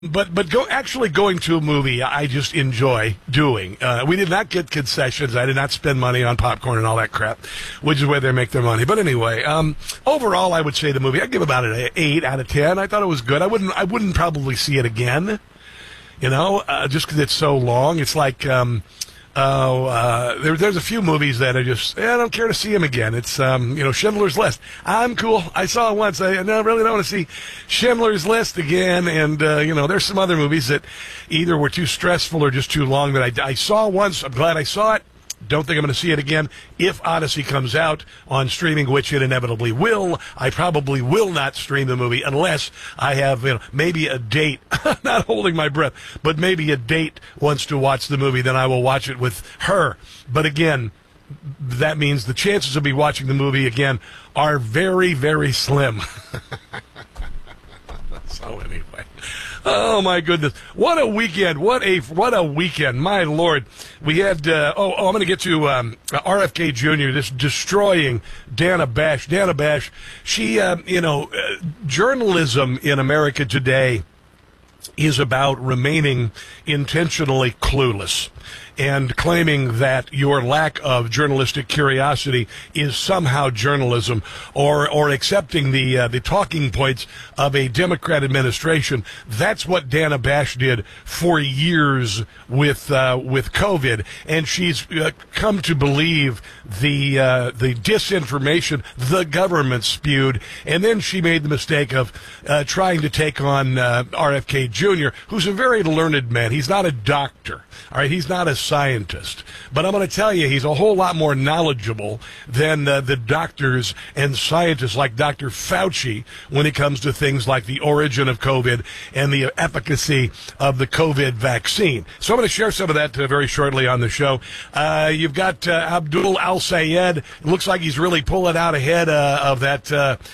But actually going to a movie, I just enjoy doing. We did not get concessions. I did not spend money on popcorn and all that crap, which is where they make their money. But anyway, overall, I would say the movie, I'd give about an 8 out of 10. I thought it was good. I wouldn't probably see it again, just because it's so long. It's like, there's a few movies that I don't care to see them again. It's, Schindler's List. I'm cool. I saw it once. I really don't want to see Schindler's List again. And, there's some other movies that either were too stressful or just too long that I saw once. I'm glad I saw it. Don't think I'm going to see it again. If Odyssey comes out on streaming, which it inevitably will, I probably will not stream the movie unless I have, maybe a date. Not holding my breath, but maybe a date wants to watch the movie, then I will watch it with her. But again, that means the chances of me watching the movie again are very, very slim. So anyway. Oh my goodness. What a weekend. What a weekend. My Lord. We had I'm going to get to RFK Jr. just destroying Dana Bash. Dana Bash, she journalism in America today is about remaining intentionally clueless and claiming that your lack of journalistic curiosity is somehow journalism, or accepting the talking points of a Democrat administration. That's what Dana Bash did for years with COVID, and she's come to believe the disinformation the government spewed, and then she made the mistake of trying to take on RFK Jr., who's a very learned man. He's not a doctor, all right? He's not a scientist, but I'm going to tell you, he's a whole lot more knowledgeable than the doctors and scientists like Dr. Fauci when it comes to things like the origin of COVID and the efficacy of the COVID vaccine. So I'm going to share some of that very shortly on the show. You've got Abdul Al-Sayed. It looks like he's really pulling out ahead of that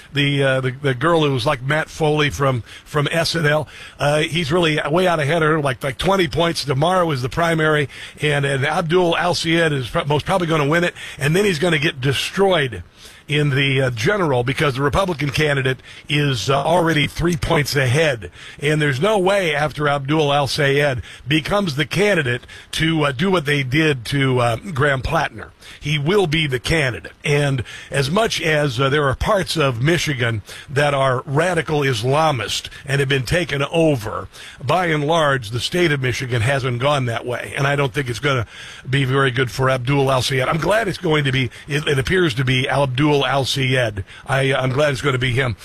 the girl who was like Matt Foley from SNL. He's really way out ahead of her, like 20 points. Tomorrow is the primary, and Abdul Al-Sayed is most probably going to win it, and then he's going to get destroyed in the general because the Republican candidate is already 3 points ahead. And there's no way after Abdul Al-Sayed becomes the candidate to do what they did to Graham Plattner. He will be the candidate. And as much as there are parts of Michigan that are radical Islamist and have been taken over, by and large, the state of Michigan hasn't gone that way. And I don't think it's going to be very good for Abdul Al-Sayed. I'm glad it's going to be, it appears to be Abdul Al-Sayed. I'm glad it's going to be him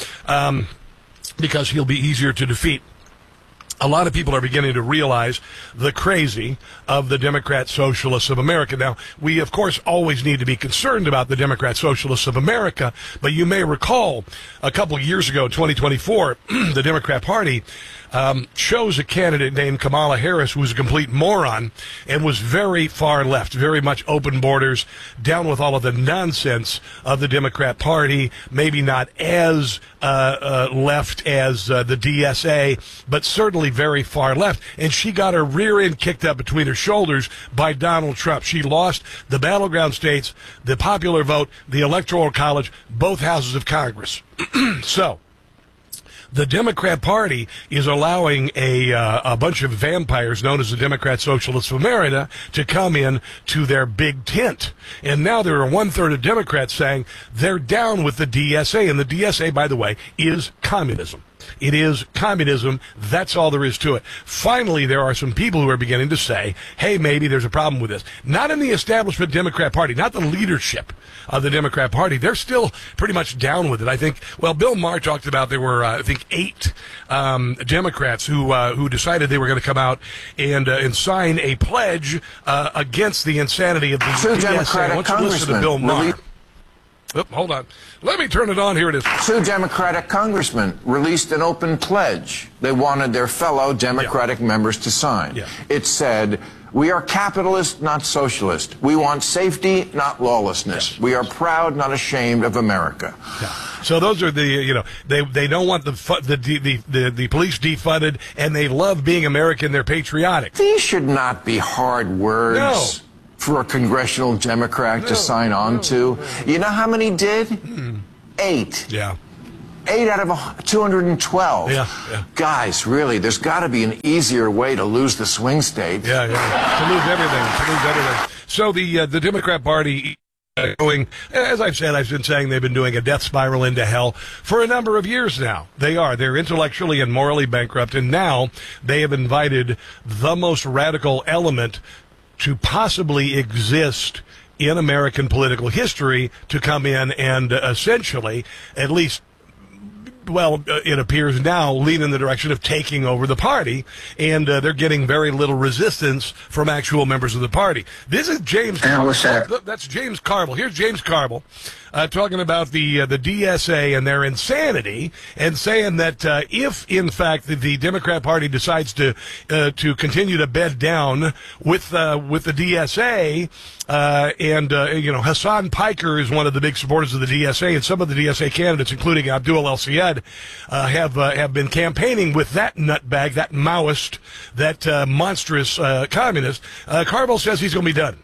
because he'll be easier to defeat. A lot of people are beginning to realize the crazy of the Democrat Socialists of America. Now, we, of course, always need to be concerned about the Democrat Socialists of America, but you may recall a couple of years ago, 2024, the Democrat Party chose a candidate named Kamala Harris, who was a complete moron and was very far left, very much open borders, down with all of the nonsense of the Democrat Party, maybe not as left as the DSA, but certainly very far left. And she got her rear end kicked up between her shoulders by Donald Trump. She lost the battleground states, the popular vote, the Electoral College, both houses of Congress. So the Democrat Party is allowing a bunch of vampires known as the Democrat Socialists of America to come in to their big tent. And now there are 1/3 of Democrats saying they're down with the DSA. And the DSA, by the way, is communism. It is communism. That's all there is to it. Finally, there are some people who are beginning to say, hey, maybe there's a problem with this. Not in the establishment Democrat Party, not the leadership of the Democrat Party. They're still pretty much down with it. I think, Bill Maher talked about there were, 8 Democrats who decided they were going to come out and sign a pledge against the insanity of the DSA. Democratic I want you to listen to Bill Maher. Hold on. Let me turn it on. Here it is. 2 Democratic congressmen released an open pledge they wanted their fellow Democratic members to sign. Yeah. It said, we are capitalist, not socialist. We want safety, not lawlessness. We are proud, not ashamed of America. Yeah. So those are the, they don't want the police defunded, and they love being American. They're patriotic. These should not be hard words. No. For a congressional Democrat to sign on to. You know how many did? 8. Yeah. 8 out of 212. Yeah. Guys, really, there's got to be an easier way to lose the swing states. Yeah. To lose everything. So the Democrat Party going, as I've been saying, they've been doing a death spiral into hell for a number of years now. They're intellectually and morally bankrupt, and now they have invited the most radical element to possibly exist in American political history to come in and essentially, at least, well, it appears now, lean in the direction of taking over the party, and they're getting very little resistance from actual members of the party. This is James Carville. That's James Carville. Here's James Carville talking about the DSA and their insanity, and saying that if, in fact, the Democrat Party decides to continue to bed down with the DSA, Hassan Piker is one of the big supporters of the DSA, and some of the DSA candidates, including Abdul El-Sayed, have been campaigning with that nutbag, that Maoist, that monstrous communist. Carville says he's going to be done.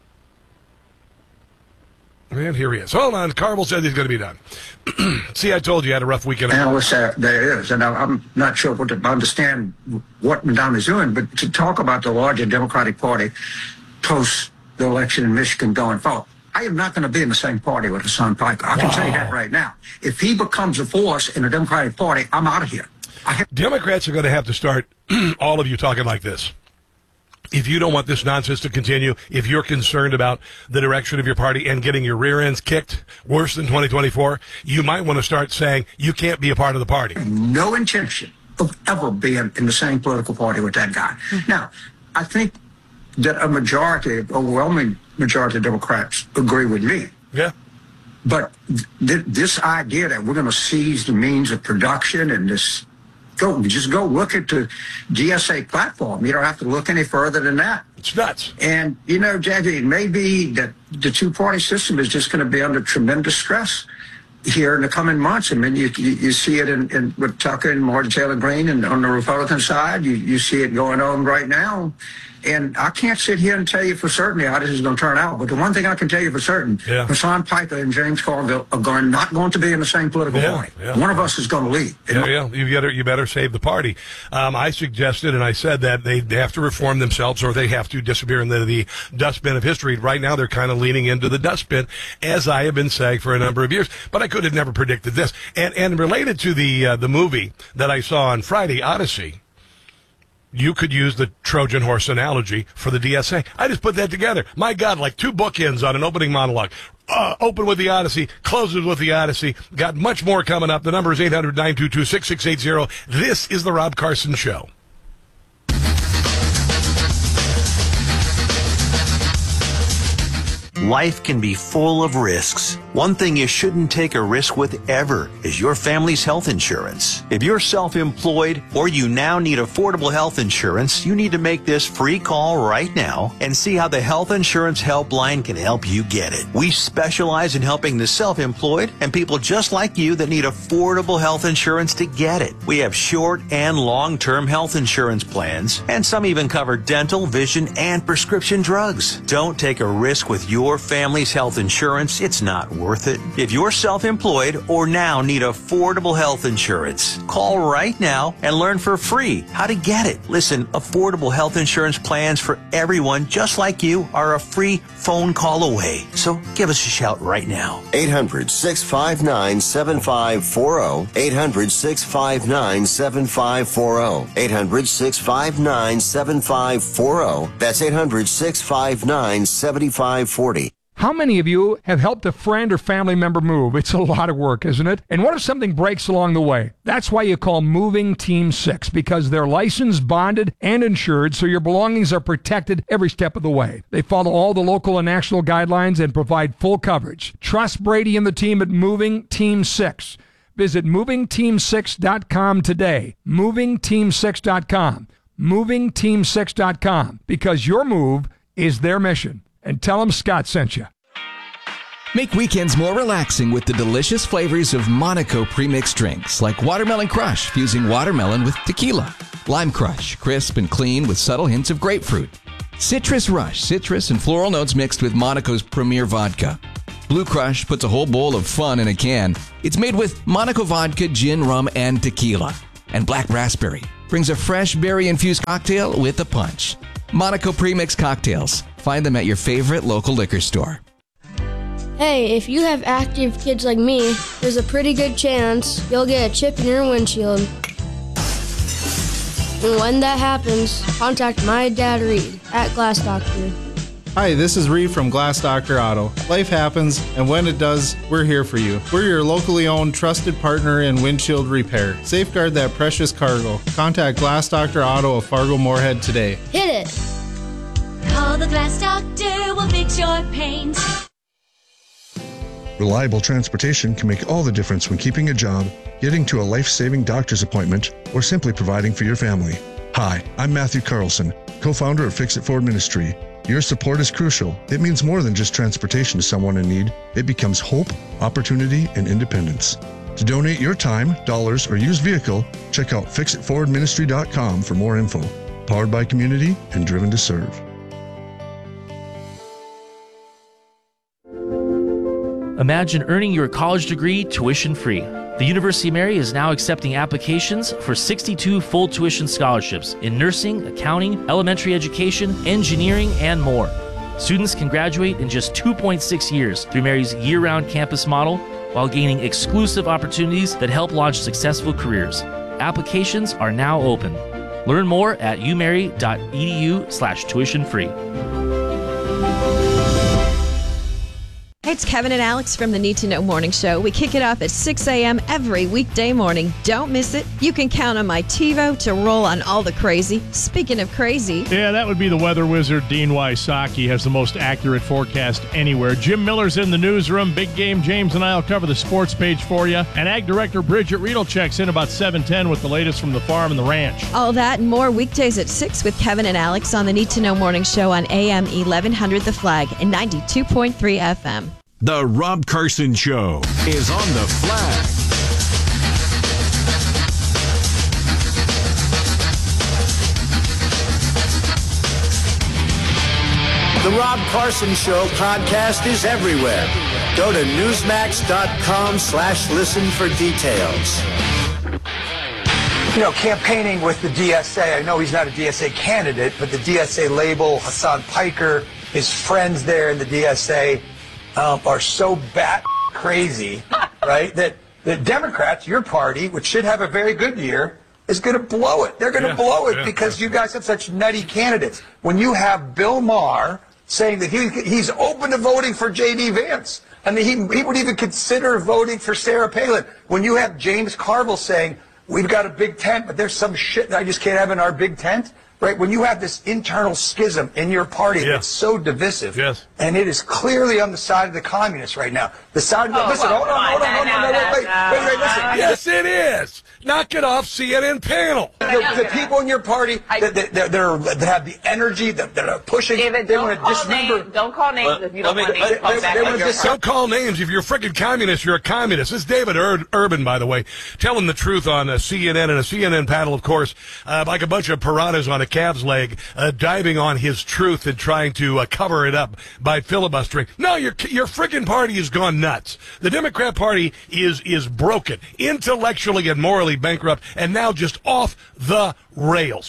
And here he is. Hold on. Carville says he's going to be done. See, I told you I had a rough weekend. Analysts, there is, and I'm not sure what to understand what Madame is doing, but to talk about the larger Democratic Party post the election in Michigan going forward, I am not going to be in the same party with Hassan Piker. I can say that right now. If he becomes a force in the Democratic Party, I'm out of here. Democrats are going to have to start, all of you, talking like this. If you don't want this nonsense to continue, if you're concerned about the direction of your party and getting your rear ends kicked worse than 2024, you might want to start saying you can't be a part of the party. No intention of ever being in the same political party with that guy. Now, I think that overwhelming majority of Democrats agree with me. Yeah. But this idea that we're going to seize the means of production and just go look at the DSA platform. You don't have to look any further than that. It's nuts. And, Jackie, it may be that the two-party system is just going to be under tremendous stress here in the coming months. I mean, you see it with Tucker and Martin Taylor Greene, and on the Republican side, you see it going on right now. And I can't sit here and tell you for certain how this is going to turn out. But the one thing I can tell you for certain, Hassan Piker and James Carville are not going to be in the same political party. Yeah. One of us is going to leave. You better save the party. I suggested, and I said that they have to reform themselves, or they have to disappear into the dustbin of history. Right now, they're kind of leaning into the dustbin, as I have been saying for a number of years. But I could have never predicted this. And related to the movie that I saw on Friday, Odyssey, you could use the Trojan horse analogy for the DSA. I just put that together. My God, like two bookends on an opening monologue. Open with the Odyssey, closes with the Odyssey. Got much more coming up. The number is 800-922-6680. This is The Rob Carson Show. Life can be full of risks. One thing you shouldn't take a risk with ever is your family's health insurance. If you're self-employed or you now need affordable health insurance, you need to make this free call right now and see how the Health Insurance Helpline can help you get it. We specialize in helping the self-employed and people just like you that need affordable health insurance to get it. We have short and long-term health insurance plans, and some even cover dental, vision, and prescription drugs. Don't take a risk with your family's health insurance. It's not worth it. If you're self-employed or now need affordable health insurance, call right now and learn for free how to get it. Listen, affordable health insurance plans for everyone just like you are a free phone call away. So give us a shout right now. 800-659-7540. 800-659-7540. 800-659-7540. That's 800-659-7540. How many of you have helped a friend or family member move? It's a lot of work, isn't it? And what if something breaks along the way? That's why you call Moving Team 6, because they're licensed, bonded, and insured, so your belongings are protected every step of the way. They follow all the local and national guidelines and provide full coverage. Trust Brady and the team at Moving Team 6. Visit MovingTeam6.com today. MovingTeam6.com. MovingTeam6.com, because your move is their mission. And tell them Scott sent you. Make weekends more relaxing with the delicious flavors of Monaco premixed drinks, like Watermelon Crush, fusing watermelon with tequila. Lime Crush, crisp and clean with subtle hints of grapefruit. Citrus Rush, citrus and floral notes mixed with Monaco's premier vodka. Blue Crush puts a whole bowl of fun in a can. It's made with Monaco vodka, gin, rum, and tequila. And Black Raspberry brings a fresh berry-infused cocktail with a punch. Monaco Premix Cocktails. Find them at your favorite local liquor store. Hey, if you have active kids like me, there's a pretty good chance you'll get a chip in your windshield. And when that happens, contact my dad Reed at Glass Doctor. Hi, this is Reed from Glass Doctor Auto. Life happens, and when it does, we're here for you. We're your locally owned, trusted partner in windshield repair. Safeguard that precious cargo. Contact Glass Doctor Auto of Fargo Moorhead today. Hit it! Call the Glass Doctor, we'll fix your paint. Reliable transportation can make all the difference when keeping a job, getting to a life-saving doctor's appointment, or simply providing for your family. Hi, I'm Matthew Carlson, co-founder of Fix It Forward Ministry. Your support is crucial. It means more than just transportation to someone in need. It becomes hope, opportunity, and independence. To donate your time, dollars, or used vehicle, check out fixitforwardministry.com for more info. Powered by community and driven to serve. Imagine earning your college degree tuition-free. The University of Mary is now accepting applications for 62 full tuition scholarships in nursing, accounting, elementary education, engineering, and more. Students can graduate in just 2.6 years through Mary's year-round campus model while gaining exclusive opportunities that help launch successful careers. Applications are now open. Learn more at umary.edu/tuition-free. Hey, it's Kevin and Alex from the Need to Know Morning Show. We kick it off at 6 a.m. every weekday morning. Don't miss it. You can count on my TiVo to roll on all the crazy. Speaking of crazy. Yeah, that would be the weather wizard, Dean Wysocki, has the most accurate forecast anywhere. Jim Miller's in the newsroom. Big Game James and I will cover the sports page for you. And Ag Director Bridget Riedel checks in about 7:10 with the latest from the farm and the ranch. All that and more weekdays at 6 with Kevin and Alex on the Need to Know Morning Show on AM 1100 The Flag and 92.3 FM. The Rob Carson Show is on the Flag. The Rob Carson Show podcast is everywhere. Go to newsmax.com/listen for details. You know, campaigning with the DSA, I know he's not a DSA candidate, but the DSA label, Hassan Piker, his friends there in the DSA, are so bat crazy, right, that the Democrats, your party, which should have a very good year, is going to blow it. They're going to blow it because you guys have such nutty candidates. When you have Bill Maher saying that he's open to voting for J.D. Vance, I mean, he would even consider voting for Sarah Palin. When you have James Carville saying, we've got a big tent, but there's some shit that I just can't have in our big tent. Right, when you have this internal schism in your party that's so divisive, and it is clearly on the side of the communists right now. The side of the listen, hold on, wait, listen. Yes, it is. Knock it off, CNN panel. The people in your party that have the energy, that are pushing, David, they want to dismember. Don't call names if you don't want names called back. Don't call names. If you're a freaking communist, you're a communist. This is David Urban, by the way, telling the truth on CNN and a CNN panel, of course, like a bunch of piranhas on a calf's leg, diving on his truth and trying to cover it up by filibustering. No, your freaking party has gone nuts. The Democrat Party is broken, intellectually and morally bankrupt, and now just off the rails,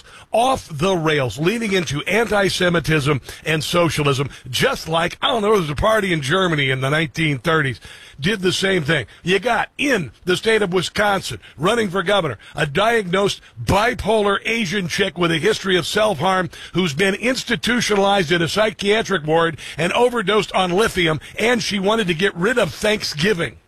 leaning into anti-Semitism and socialism, just like, I don't know, there was a party in Germany in the 1930s, did the same thing. You got, in the state of Wisconsin, running for governor, a diagnosed bipolar Asian chick with a history of self-harm who's been institutionalized in a psychiatric ward and overdosed on lithium, and she wanted to get rid of Thanksgiving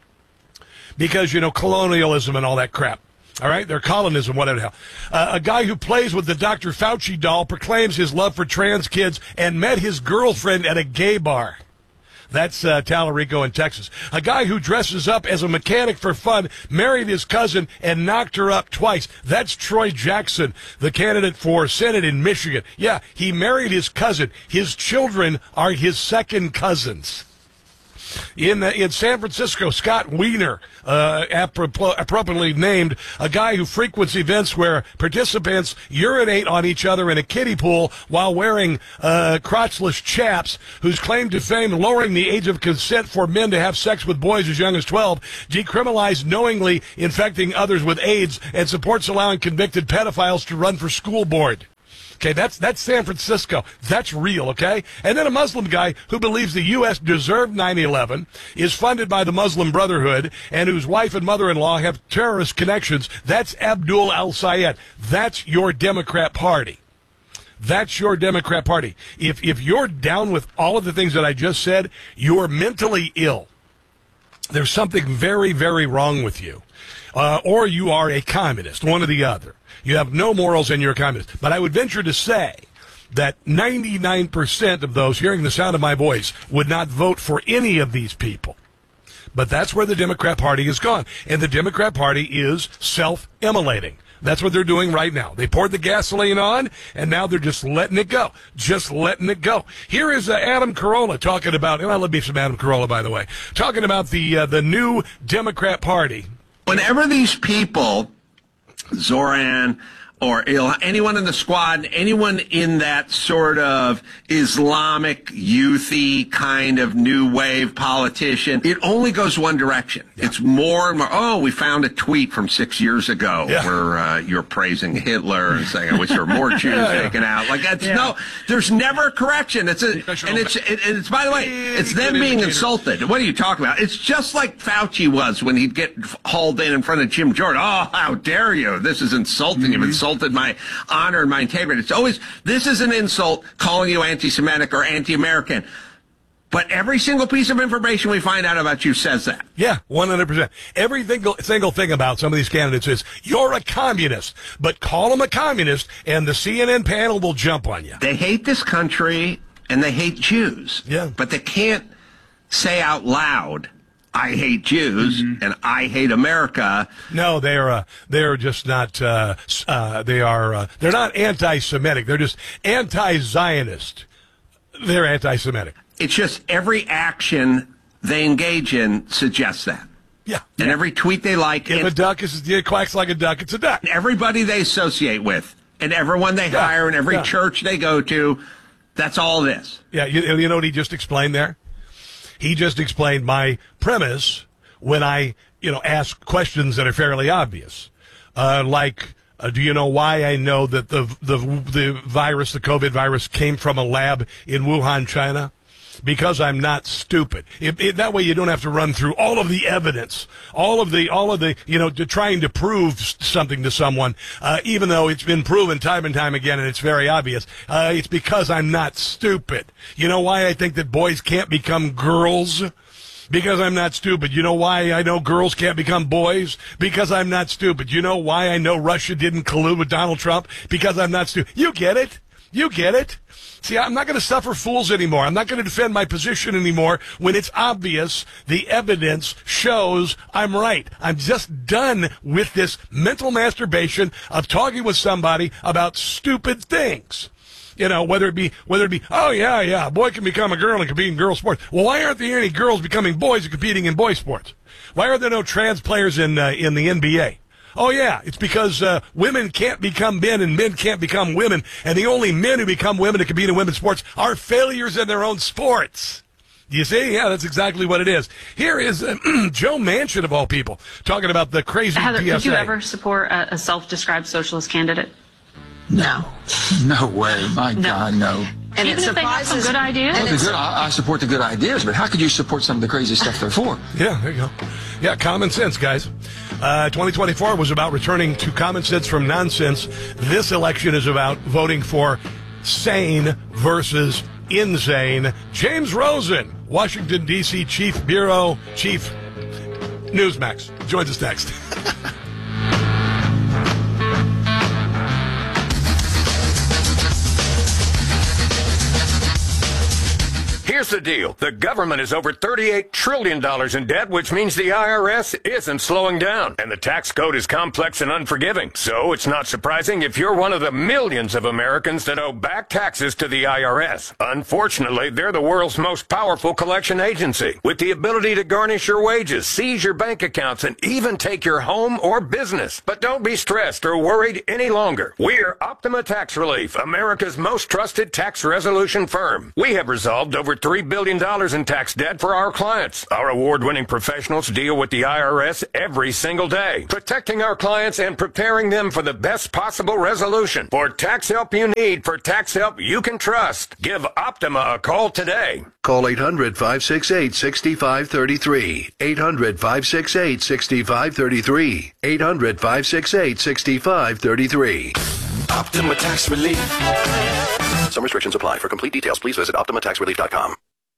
because, colonialism and all that crap. All right, their colonism, whatever the hell. A guy who plays with the Dr. Fauci doll proclaims his love for trans kids and met his girlfriend at a gay bar. That's Tallarico in Texas. A guy who dresses up as a mechanic for fun married his cousin and knocked her up twice. That's Troy Jackson, the candidate for Senate in Michigan. Yeah, he married his cousin. His children are his second cousins. In San Francisco, Scott Wiener, appropriately named, a guy who frequents events where participants urinate on each other in a kiddie pool while wearing crotchless chaps, whose claim to fame lowering the age of consent for men to have sex with boys as young as 12, decriminalized knowingly infecting others with AIDS, and supports allowing convicted pedophiles to run for school board. Okay, that's San Francisco. That's real, okay? And then a Muslim guy who believes the U.S. deserved 9/11, is funded by the Muslim Brotherhood, and whose wife and mother-in-law have terrorist connections. That's Abdul al-Sayed. That's your Democrat Party. That's your Democrat Party. If you're down with all of the things that I just said, you're mentally ill. There's something very, very wrong with you. Or you are a communist, one or the other. You have no morals and you're a communist. But I would venture to say that 99% of those hearing the sound of my voice would not vote for any of these people. But that's where the Democrat Party has gone. And the Democrat Party is self-immolating. That's what they're doing right now. They poured the gasoline on, and now they're just letting it go. Just letting it go. Here is Adam Carolla talking about, and I love me some Adam Carolla, by the way, talking about the new Democrat Party. Whenever these people, Zoran or anyone in the squad, anyone in that sort of Islamic, youthy kind of new wave politician, it only goes one direction. Yeah. It's more and more, oh, we found a tweet from 6 years ago where you're praising Hitler and saying, I wish there were more Jews taken out. Like, that's no, there's never a correction. It's by the way, it's them being insulted. What are you talking about? It's just like Fauci was when he'd get hauled in front of Jim Jordan. Oh, how dare you? This is insulting. You've insulted my honor and my integrity. It's always, this is an insult, calling you anti-Semitic or anti-American. But every single piece of information we find out about you says that. Yeah, 100%. Every single thing about some of these candidates is, you're a communist. But call them a communist, and the CNN panel will jump on you. They hate this country, and they hate Jews. Yeah. But they can't say out loud, I hate Jews and I hate America. No, they're just not. They're not anti-Semitic. They're just anti-Zionist. They're anti-Semitic. It's just every action they engage in suggests that. Yeah. And every tweet they like. If a duck quacks like a duck, it's a duck. Everybody they associate with, and everyone they hire, and every church they go to, that's all it is. Yeah. You know what he just explained there? He just explained my premise when I, ask questions that are fairly obvious. Do you know why I know that the virus, the COVID virus, came from a lab in Wuhan, China? Because I'm not stupid. That way you don't have to run through all of the evidence, all of the, trying to prove something to someone, even though it's been proven time and time again and it's very obvious. It's because I'm not stupid. You know why I think that boys can't become girls? Because I'm not stupid. You know why I know girls can't become boys? Because I'm not stupid. You know why I know Russia didn't collude with Donald Trump? Because I'm not stupid. You get it? You get it? See, I'm not going to suffer fools anymore. I'm not going to defend my position anymore when it's obvious the evidence shows I'm right. I'm just done with this mental masturbation of talking with somebody about stupid things. Whether it be, oh yeah, a boy can become a girl and compete in girl sports. Well, why aren't there any girls becoming boys and competing in boy sports? Why are there no trans players in the NBA? Oh, yeah, it's because women can't become men and men can't become women, and the only men who become women to compete in women's sports are failures in their own sports. You see? Yeah, that's exactly what it is. Here is Joe Manchin, of all people, talking about the crazy Heather, PSA. Could you ever support a self-described socialist candidate? No. No way. My God, no. And even if they have some good ideas? I support the good ideas, but how could you support some of the crazy stuff they're for? Yeah, there you go. Yeah, common sense, guys. 2024 was about returning to common sense from nonsense. This election is about voting for sane versus insane. James Rosen, Washington, D.C. Chief Newsmax, joins us next. Here's the deal. The government is over $38 trillion in debt, which means the IRS isn't slowing down. And the tax code is complex and unforgiving. So it's not surprising if you're one of the millions of Americans that owe back taxes to the IRS. Unfortunately, they're the world's most powerful collection agency, with the ability to garnish your wages, seize your bank accounts, and even take your home or business. But don't be stressed or worried any longer. We're Optima Tax Relief, America's most trusted tax resolution firm. We have resolved over $3 billion in tax debt for our clients. Our award-winning professionals deal with the IRS every single day, protecting our clients and preparing them for the best possible resolution. For tax help you need, for tax help you can trust, give Optima a call today. Call 800-568-6533. 800-568-6533. 800-568-6533. Optima Tax Relief. Some restrictions apply. For complete details, please visit OptimaTaxRelief.com.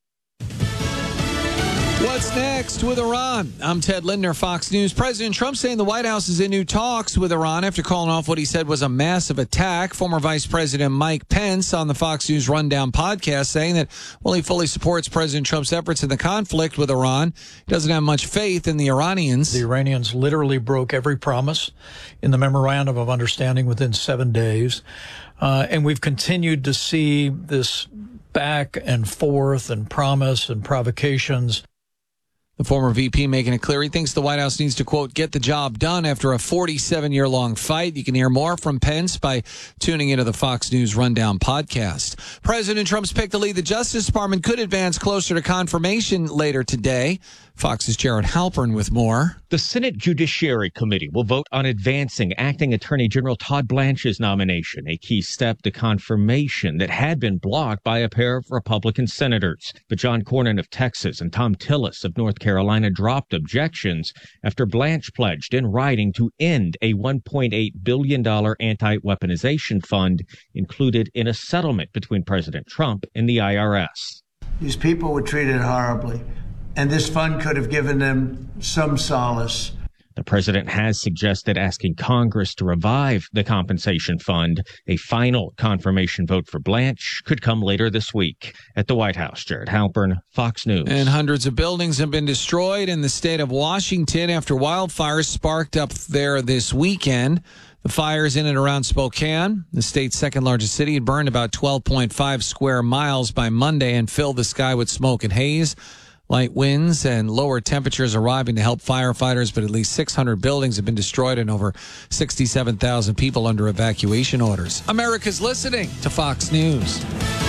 What's next with Iran? I'm Ted Lindner, Fox News. President Trump saying the White House is in new talks with Iran after calling off what he said was a massive attack. Former Vice President Mike Pence on the Fox News Rundown podcast saying that while he fully supports President Trump's efforts in the conflict with Iran, he doesn't have much faith in the Iranians. The Iranians literally broke every promise in the Memorandum of Understanding within 7 days. And we've continued to see this back and forth and promise and provocations. The former VP making it clear he thinks the White House needs to, quote, get the job done after a 47-year-long fight. You can hear more from Pence by tuning into the Fox News Rundown podcast. President Trump's pick to lead the Justice Department could advance closer to confirmation later today. Fox's Jared Halpern with more. The Senate Judiciary Committee will vote on advancing Acting Attorney General Todd Blanche's nomination, a key step to confirmation that had been blocked by a pair of Republican senators. But John Cornyn of Texas and Tom Tillis of North Carolina dropped objections after Blanche pledged in writing to end a $1.8 billion anti-weaponization fund included in a settlement between President Trump and the IRS. These people were treated horribly, and this fund could have given them some solace. The president has suggested asking Congress to revive the compensation fund. A final confirmation vote for Blanche could come later this week. At the White House, Jared Halpern, Fox News. And hundreds of buildings have been destroyed in the state of Washington after wildfires sparked up there this weekend. The fires in and around Spokane, the state's second largest city, had burned about 12.5 square miles by Monday and filled the sky with smoke and haze. Light winds and lower temperatures arriving to help firefighters, but at least 600 buildings have been destroyed and over 67,000 people under evacuation orders. America's listening to Fox News.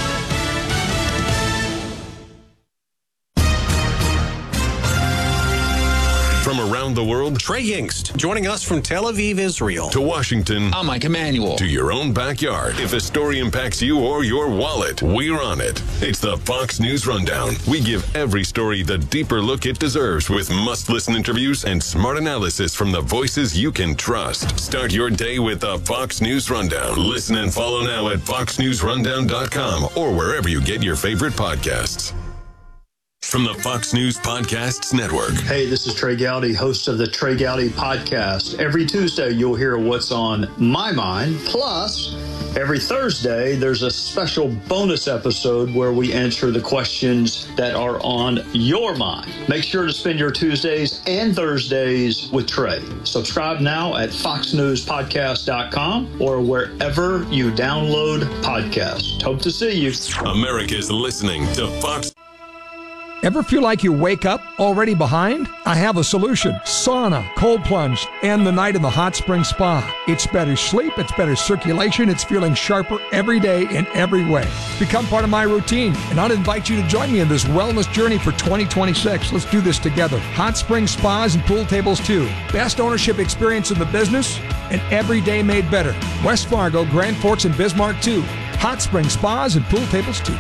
From around the world, Trey Yingst, joining us from Tel Aviv, Israel. To Washington. I'm Mike Emanuel. To your own backyard. If a story impacts you or your wallet, we're on it. It's the Fox News Rundown. We give every story the deeper look it deserves with must-listen interviews and smart analysis from the voices you can trust. Start your day with the Fox News Rundown. Listen and follow now at foxnewsrundown.com or wherever you get your favorite podcasts. From the Fox News Podcasts Network. Hey, this is Trey Gowdy, host of the Trey Gowdy Podcast. Every Tuesday, you'll hear what's on my mind. Plus, every Thursday, there's a special bonus episode where we answer the questions that are on your mind. Make sure to spend your Tuesdays and Thursdays with Trey. Subscribe now at foxnewspodcast.com or wherever you download podcasts. Hope to see you. America's listening to Fox. Ever feel like you wake up already behind? I have a solution. Sauna, cold plunge, and the night in the hot spring spa. It's better sleep, it's better circulation, it's feeling sharper every day in every way. Become part of my routine, and I'd invite you to join me in this wellness journey for 2026. Let's do this together. Hot spring spas and pool tables too. Best ownership experience in the business, and every day made better. West Fargo, Grand Forks, and Bismarck too. Hot spring spas and pool tables too.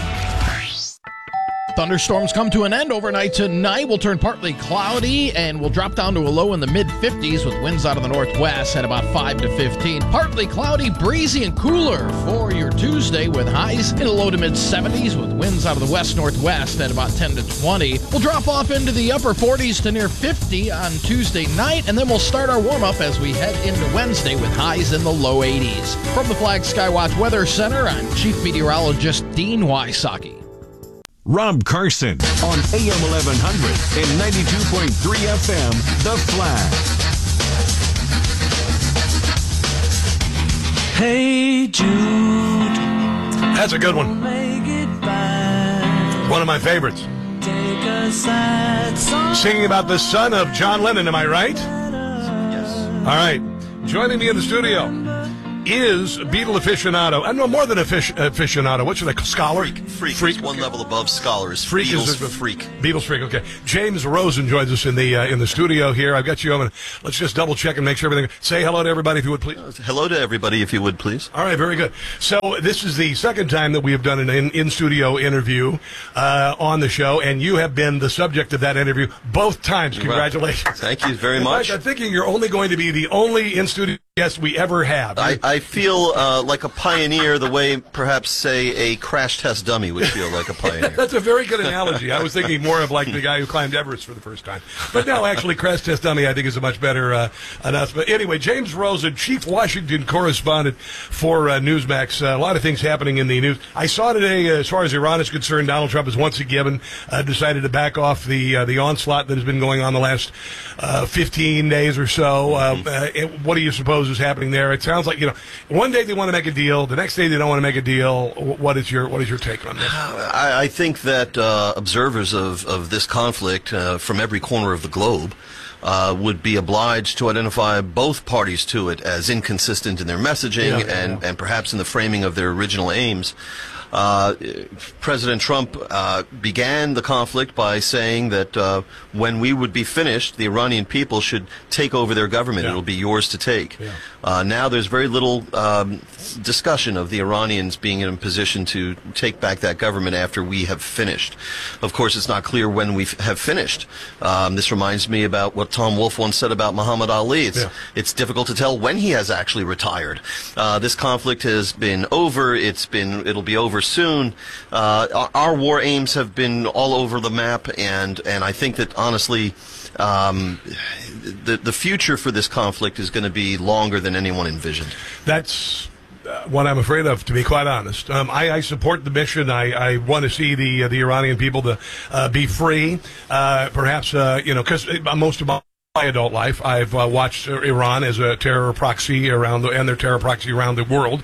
Thunderstorms come to an end overnight tonight. We'll turn partly cloudy and we'll drop down to a low in the mid-50s with winds out of the northwest at about 5 to 15. Partly cloudy, breezy, and cooler for your Tuesday with highs in the low to mid-70s with winds out of the west-northwest at about 10 to 20. We'll drop off into the upper 40s to near 50 on Tuesday night, and then we'll start our warm-up as we head into Wednesday with highs in the low 80s. From the Flag Skywatch Weather Center, I'm Chief Meteorologist Dean Wysocki. Rob Carson on AM 1100 and 92.3 FM, The Flag. Hey Jude. That's a good one. One of my favorites. Singing about the son of John Lennon, am I right? Yes. All right. Joining me in the studio is Beatle aficionado. I know more than aficionado. What should I call? Scholar? Freak. It's one level above scholar. Freak Beatles is freak. Beatles freak. Okay. James Rosen joins us in the studio here. I've got you on. Let's just double check and make sure everything. Say hello to everybody if you would, please. Hello to everybody if you would, please. All right. Very good. So this is the second time that we have done an in-studio interview on the show, and you have been the subject of that interview both times. Congratulations. Well, thank you very much. I'm thinking you're only going to be the only in-studio guest we ever have. I feel like a pioneer the way perhaps, say, a crash test dummy would feel like a pioneer. That's a very good analogy. I was thinking more of like the guy who climbed Everest for the first time. But no, actually, crash test dummy I think is a much better announcement. Anyway, James Rosen, chief Washington correspondent for Newsmax. A lot of things happening in the news. I saw today, as far as Iran is concerned, Donald Trump has once again decided to back off the onslaught that has been going on the last 15 days or so. What do you suppose is happening there? It sounds like, one day they want to make a deal, the next day they don't want to make a deal. What is your take on this? I think that observers of this conflict from every corner of the globe would be obliged to identify both parties to it as inconsistent in their messaging and perhaps in the framing of their original aims. President Trump began the conflict by saying that when we would be finished, the Iranian people should take over their government. It'll be yours to take. Now there's very little discussion of the Iranians being in a position to take back that government after we have finished. Of course, it's not clear when we have finished. This reminds me about what Tom Wolfe once said about Muhammad Ali. It's difficult to tell when he has actually retired. This conflict has been over. It'll be over soon. Our war aims have been all over the map, and I think that honestly, the future for this conflict is going to be longer than anyone envisioned. That's what I'm afraid of, to be quite honest. I support the mission. I want to see the Iranian people to be free. Perhaps because most of my adult life, I've watched Iran as a terror proxy and their terror proxy around the world,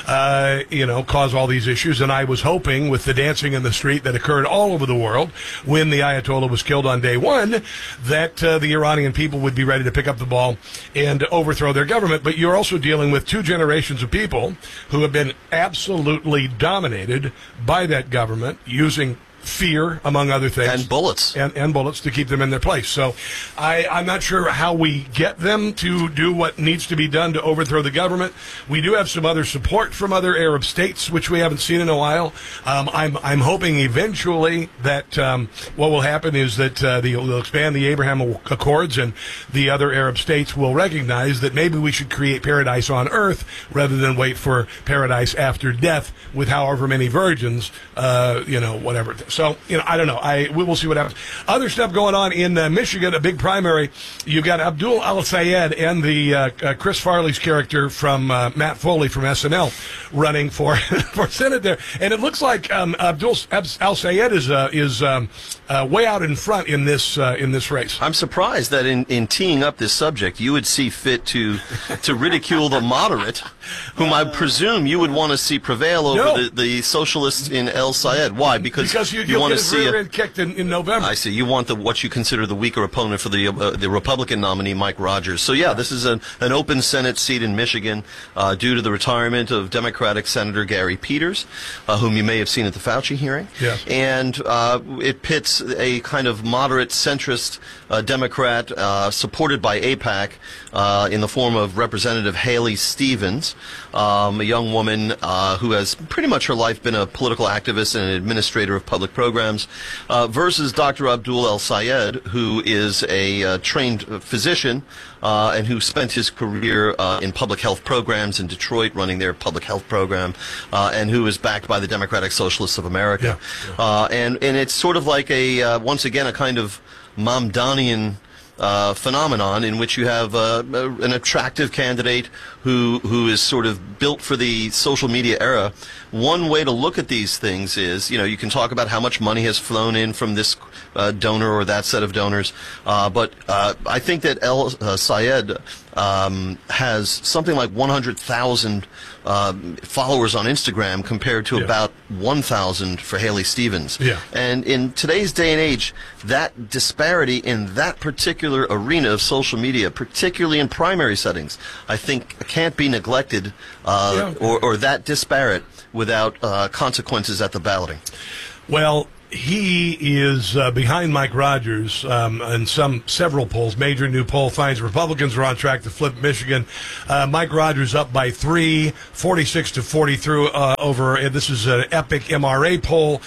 cause all these issues. And I was hoping, with the dancing in the street that occurred all over the world when the Ayatollah was killed on day one, that the Iranian people would be ready to pick up the ball and overthrow their government. But you're also dealing with two generations of people who have been absolutely dominated by that government, using fear, among other things. And bullets. And bullets to keep them in their place. So I'm not sure how we get them to do what needs to be done to overthrow the government. We do have some other support from other Arab states, which we haven't seen in a while. I'm hoping eventually that what will happen is that they'll expand the Abraham Accords, and the other Arab states will recognize that maybe we should create paradise on earth rather than wait for paradise after death with however many virgins, whatever. So, I don't know. We will see what happens. Other stuff going on in Michigan, a big primary. You've got Abdul Al-Sayed and the Chris Farley's character from Matt Foley from SNL running for Senate there. And it looks like Abdul Al-Sayed is way out in front in this race. I'm surprised that in teeing up this subject, you would see fit to ridicule the moderate, whom I presume you would want to see prevail over the socialists in El-Sayed. Why? Because you want to see a kicked in November. I see. You want what you consider the weaker opponent for the Republican nominee, Mike Rogers. So this is an open Senate seat in Michigan due to the retirement of Democratic Senator Gary Peters, whom you may have seen at the Fauci hearing. Yes. And it pits a kind of moderate centrist Democrat supported by AIPAC in the form of Representative Haley Stevens, a young woman who has pretty much her life been a political activist and an administrator of public programs, versus Dr. Abdul El-Sayed, who is a trained physician and who spent his career in public health programs in Detroit, running their public health program, and who is backed by the Democratic Socialists of America. And it's sort of like once again, a kind of Mamdanian phenomenon in which you have an attractive candidate who is sort of built for the social media era. One way to look at these things is, you can talk about how much money has flown in from this donor or that set of donors, but I think that El Sayed has something like 100,000 followers on Instagram compared to about 1,000 for Haley Stevens. Yeah. And in today's day and age, that disparity in that particular arena of social media, particularly in primary settings, I think can't be neglected or that disparate without consequences at the balloting. Well, he is behind Mike Rogers in several polls. Major new poll finds Republicans are on track to flip Michigan. Mike Rogers up by 3, 46 to 43 over. This is an Epic MRA poll.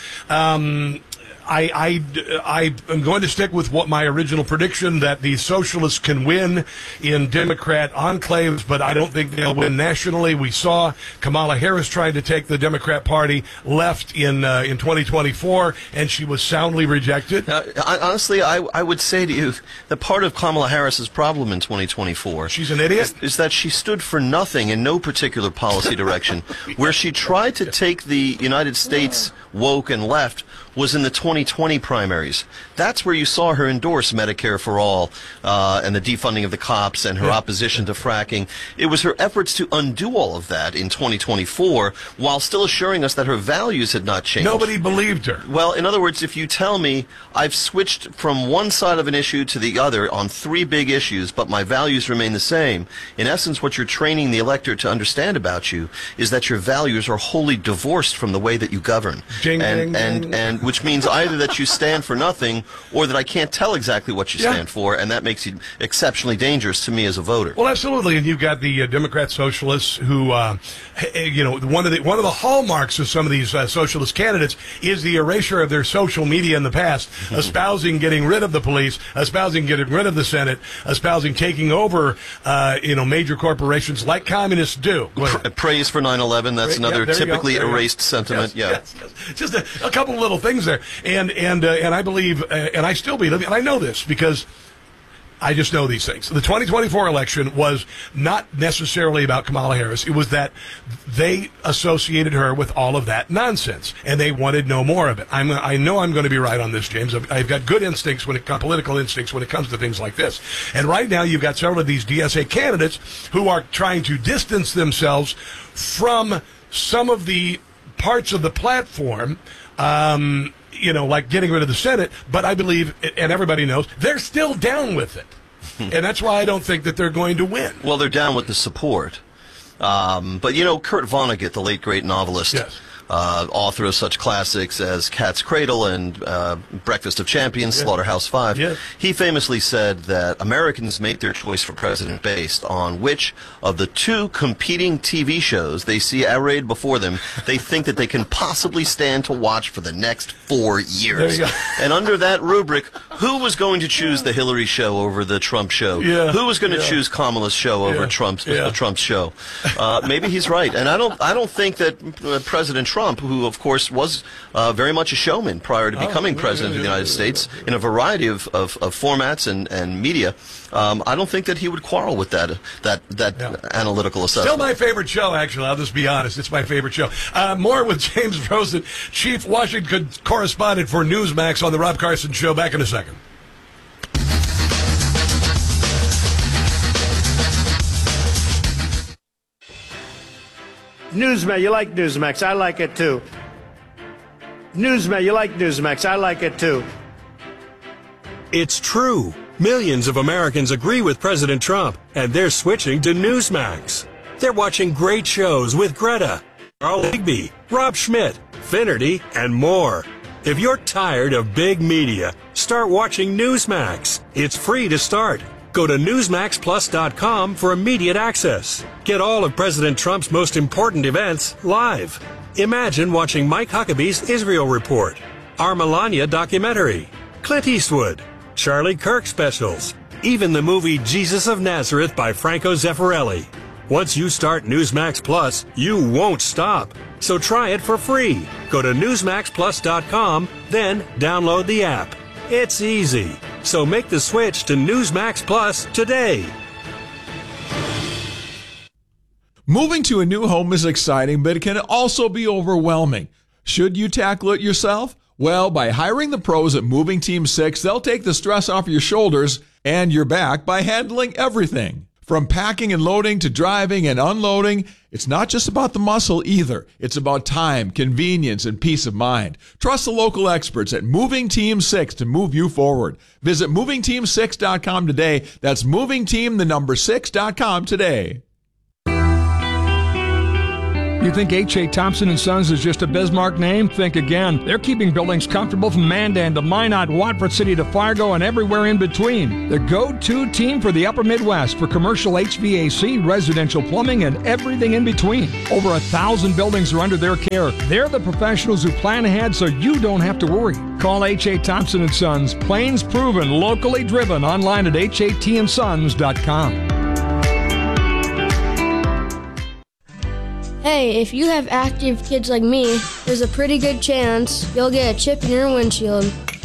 I am going to stick with what my original prediction, that the socialists can win in Democrat enclaves, but I don't think they'll win nationally. We saw Kamala Harris trying to take the Democrat Party left in 2024, and she was soundly rejected. Honestly, I would say to you that part of Kamala Harris's problem in 2024, she's an idiot, is that she stood for nothing in no particular policy direction. Where she tried to take the United States woke and left was in the 2020 primaries. That's where you saw her endorse Medicare for All and the defunding of the cops and her opposition to fracking. It was her efforts to undo all of that in 2024 while still assuring us that her values had not changed. Nobody believed her. Well, in other words, if you tell me I've switched from one side of an issue to the other on 3 big issues, but my values remain the same, in essence what you're training the electorate to understand about you is that your values are wholly divorced from the way that you govern. And which means either that you stand for nothing or that I can't tell exactly what you stand for, and that makes you exceptionally dangerous to me as a voter. Well, absolutely, and you've got the Democrat socialists who, one of the hallmarks of some of these socialist candidates is the erasure of their social media in the past, espousing getting rid of the police, espousing getting rid of the Senate, espousing taking over, major corporations like communists do. Praise for 9/11. That's another typically erased sentiment. Yes. Just a couple of little things there, and I believe, and I still believe, and I know this because I just know these things. The 2024 election was not necessarily about Kamala Harris. It was that they associated her with all of that nonsense, and they wanted no more of it. I know I'm going to be right on this, James. I've got good instincts political instincts when it comes to things like this. And right now you've got several of these DSA candidates who are trying to distance themselves from some of the parts of the platform, like getting rid of the Senate, but I believe, and everybody knows, they're still down with it. And that's why I don't think that they're going to win. Well, they're down with the support. But, Kurt Vonnegut, the late great novelist, author of such classics as Cat's Cradle and Breakfast of Champions, Slaughterhouse-Five, he famously said that Americans make their choice for president based on which of the 2 competing TV shows they see arrayed before them they think that they can possibly stand to watch for the next 4 years. And under that rubric, who was going to choose the Hillary show over the Trump show? Who was going to choose Kamala's show over Trump's show? Maybe he's right. And I don't think that President Trump, who of course was very much a showman prior to becoming president of the United States in a variety of formats and media, I don't think that he would quarrel with that analytical assessment. Still my favorite show, actually. I'll just be honest. It's my favorite show. More with James Rosen, Chief Washington Correspondent for Newsmax on the Rob Carson Show. Back in a second. Newsmax, you like Newsmax. I like it too. Newsmax, you like Newsmax. I like it too. It's true. Millions of Americans agree with President Trump, and they're switching to Newsmax. They're watching great shows with Greta, Carl Higby, Rob Schmidt, Finnerty, and more. If you're tired of big media, start watching Newsmax. It's free to start. Go to NewsmaxPlus.com for immediate access. Get all of President Trump's most important events live. Imagine watching Mike Huckabee's Israel Report, our Melania documentary, Clint Eastwood, Charlie Kirk specials, even the movie Jesus of Nazareth by Franco Zeffirelli. Once you start Newsmax Plus, you won't stop. So try it for free. Go to NewsmaxPlus.com, then download the app. It's easy. So make the switch to Newsmax Plus today. Moving to a new home is exciting, but it can also be overwhelming. Should you tackle it yourself? Well, by hiring the pros at Moving Team 6, they'll take the stress off your shoulders and your back by handling everything. From packing and loading to driving and unloading, it's not just about the muscle either. It's about time, convenience, and peace of mind. Trust the local experts at Moving Team 6 to move you forward. Visit movingteam6.com today. That's movingteam6.com today. You think H.A. Thompson & Sons is just a Bismarck name? Think again. They're keeping buildings comfortable from Mandan to Minot, Watford City to Fargo, and everywhere in between. The go-to team for the Upper Midwest for commercial HVAC, residential plumbing, and everything in between. Over 1,000 buildings are under their care. They're the professionals who plan ahead so you don't have to worry. Call H.A. Thompson & Sons. Plains proven, locally driven. Online at hatandsons.com. Hey, if you have active kids like me, there's a pretty good chance you'll get a chip in your windshield.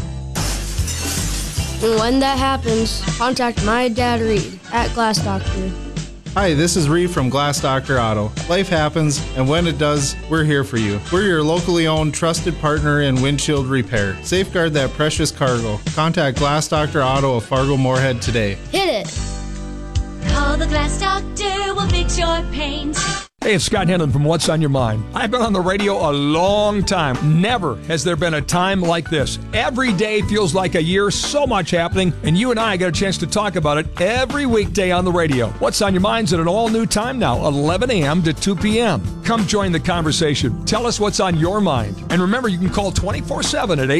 And when that happens, contact my dad Reed at Glass Doctor. Hi, this is Reed from Glass Doctor Auto. Life happens, and when it does, we're here for you. We're your locally owned, trusted partner in windshield repair. Safeguard that precious cargo. Contact Glass Doctor Auto of Fargo Moorhead today. Hit it! Call the Glass Doctor, we'll fix your paint. Hey, it's Scott Hennon from What's on Your Mind. I've been on the radio a long time. Never has there been a time like this. Every day feels like a year, so much happening, and you and I get a chance to talk about it every weekday on the radio. What's on Your Mind's at an all-new time now, 11 a.m. to 2 p.m. Come join the conversation. Tell us what's on your mind. And remember, you can call 24/7 at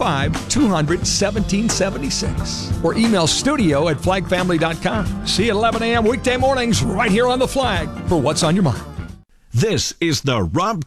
855-200-1776 or email studio@flagfamily.com. See you at 11 a.m. weekday mornings right here on The Flag for What's on Your Mind. This is the Rob